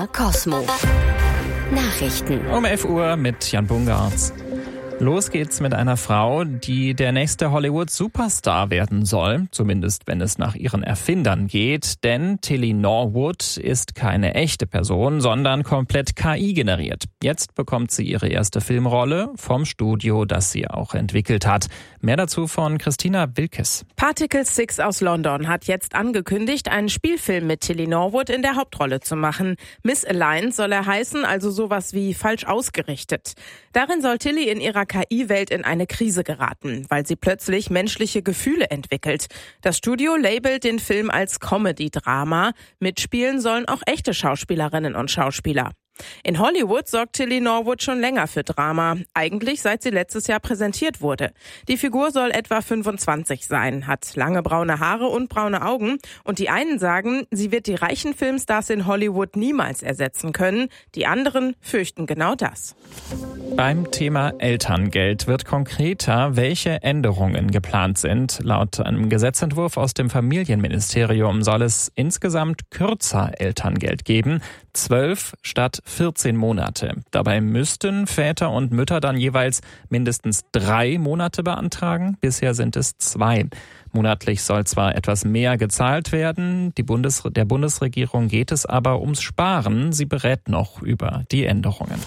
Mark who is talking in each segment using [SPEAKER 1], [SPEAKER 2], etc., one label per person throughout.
[SPEAKER 1] MDR Cosmo. Nachrichten.
[SPEAKER 2] Um 11 Uhr mit Jan Bungartz. Los geht's mit einer Frau, die der nächste Hollywood-Superstar werden soll, zumindest wenn es nach ihren Erfindern geht, denn Tilly Norwood ist keine echte Person, sondern komplett KI generiert. Jetzt bekommt sie ihre erste Filmrolle vom Studio, das sie auch entwickelt hat. Mehr dazu von Christina Wilkes.
[SPEAKER 3] Particle 6 aus London hat jetzt angekündigt, einen Spielfilm mit Tilly Norwood in der Hauptrolle zu machen. Misaligned soll er heißen, also sowas wie falsch ausgerichtet. Darin soll Tilly in ihrer KI-Welt in eine Krise geraten, weil sie plötzlich menschliche Gefühle entwickelt. Das Studio labelt den Film als Comedy-Drama. Mitspielen sollen auch echte Schauspielerinnen und Schauspieler. In Hollywood sorgt Tilly Norwood schon länger für Drama, eigentlich seit sie letztes Jahr präsentiert wurde. Die Figur soll etwa 25 sein, hat lange braune Haare und braune Augen und die einen sagen, sie wird die reichen Filmstars in Hollywood niemals ersetzen können, die anderen fürchten genau das.
[SPEAKER 2] Beim Thema Elterngeld wird konkreter, welche Änderungen geplant sind. Laut einem Gesetzentwurf aus dem Familienministerium soll es insgesamt kürzer Elterngeld geben, 12 statt 14 Monate. Dabei müssten Väter und Mütter dann jeweils mindestens 3 Monate beantragen. Bisher sind es 2. Monatlich soll zwar etwas mehr gezahlt werden, der Bundesregierung geht es aber ums Sparen. Sie berät noch über die Änderungen.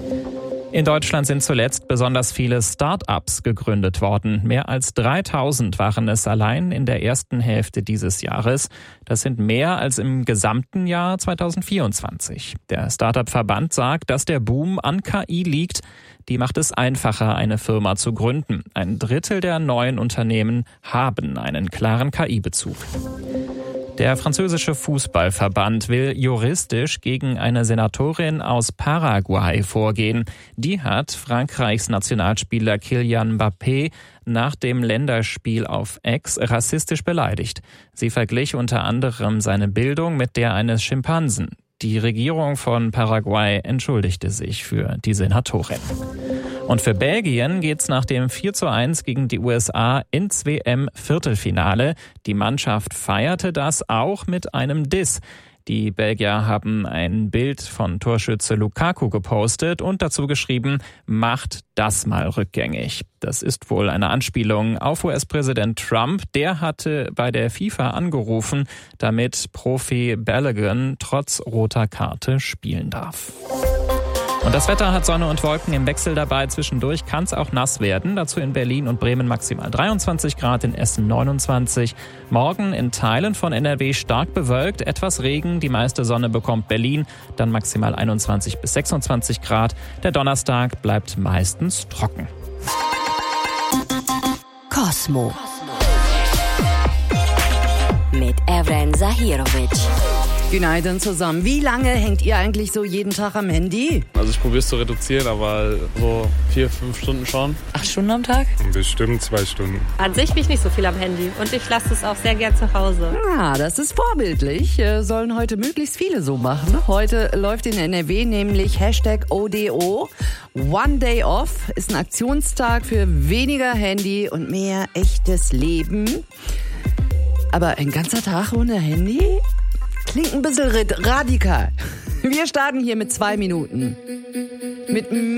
[SPEAKER 2] In Deutschland sind zuletzt besonders viele Start-ups gegründet worden. Mehr als 3000 waren es allein in der ersten Hälfte dieses Jahres. Das sind mehr als im gesamten Jahr 2024. Der Start-up-Verband sagt, dass der Boom an KI liegt. Die macht es einfacher, eine Firma zu gründen. 1/3 der neuen Unternehmen haben einen klaren KI-Bezug. Der französische Fußballverband will juristisch gegen eine Senatorin aus Paraguay vorgehen. Die hat Frankreichs Nationalspieler Kylian Mbappé nach dem Länderspiel auf X rassistisch beleidigt. Sie verglich unter anderem seine Bildung mit der eines Schimpansen. Die Regierung von Paraguay entschuldigte sich für die Senatorin. Und für Belgien geht's nach dem 4:1 gegen die USA ins WM-Viertelfinale. Die Mannschaft feierte das auch mit einem Diss. Die Belgier haben ein Bild von Torschütze Lukaku gepostet und dazu geschrieben, macht das mal rückgängig. Das ist wohl eine Anspielung auf US-Präsident Trump. Der hatte bei der FIFA angerufen, damit Profi Balogun trotz roter Karte spielen darf. Und das Wetter hat Sonne und Wolken im Wechsel dabei. Zwischendurch kann es auch nass werden. Dazu in Berlin und Bremen maximal 23 Grad, in Essen 29. Morgen in Teilen von NRW stark bewölkt, etwas Regen. Die meiste Sonne bekommt Berlin, dann maximal 21 bis 26 Grad. Der Donnerstag bleibt meistens trocken.
[SPEAKER 1] Cosmo. Mit Evren Zahirovic.
[SPEAKER 4] Goedenavond zusammen. Wie lange hängt ihr eigentlich so jeden Tag am Handy?
[SPEAKER 5] Also ich probiere es zu reduzieren, aber so 4-5 Stunden schon.
[SPEAKER 6] 8 Stunden am Tag?
[SPEAKER 7] Bestimmt 2 Stunden.
[SPEAKER 8] An sich bin ich nicht so viel am Handy und ich lasse es auch sehr gern zu Hause.
[SPEAKER 4] Ah, das ist vorbildlich. Sollen heute möglichst viele so machen. Heute läuft in NRW nämlich #ODO. One Day Off ist ein Aktionstag für weniger Handy und mehr echtes Leben. Aber ein ganzer Tag ohne Handy? Klingt ein bisschen radikal. Wir starten hier mit 2 Minuten. Mit